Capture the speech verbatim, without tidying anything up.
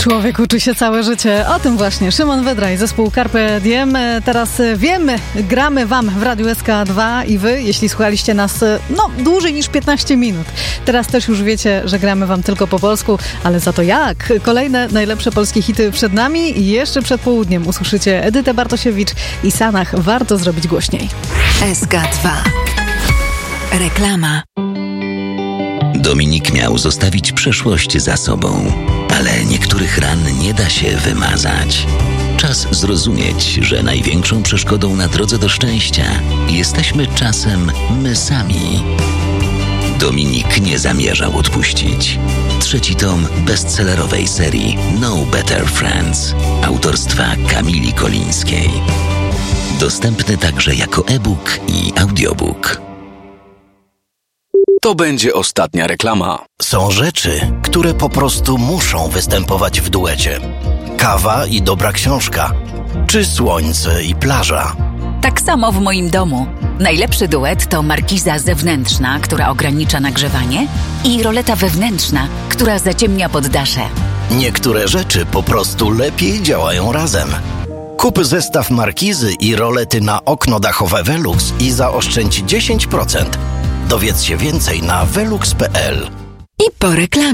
Człowiek uczy się całe życie. O tym właśnie Szymon Wydraj, zespół Carpe Diem. Teraz wiemy, gramy wam w Radiu S K dwa i wy, jeśli słuchaliście nas no dłużej niż piętnaście minut. Teraz też już wiecie, że gramy wam tylko po polsku, ale za to jak? Kolejne najlepsze polskie hity przed nami i jeszcze przed południem usłyszycie Edytę Bartosiewicz i Sanach. Warto zrobić głośniej. S K dwa. Reklama. Dominik miał zostawić przeszłość za sobą, ale niektórych ran nie da się wymazać. Czas zrozumieć, że największą przeszkodą na drodze do szczęścia jesteśmy czasem my sami. Dominik nie zamierzał odpuścić. Trzeci tom bestsellerowej serii No Better Friends autorstwa Kamili Kolińskiej. Dostępny także jako e-book i audiobook. To będzie ostatnia reklama. Są rzeczy, które po prostu muszą występować w duecie. Kawa i dobra książka, czy słońce i plaża. Tak samo w moim domu. Najlepszy duet to markiza zewnętrzna, która ogranicza nagrzewanie, i roleta wewnętrzna, która zaciemnia poddasze. Niektóre rzeczy po prostu lepiej działają razem. Kup zestaw markizy i rolety na okno dachowe Velux i zaoszczędź dziesięć procent. Dowiedz się więcej na velux kropka p l. I po reklamie.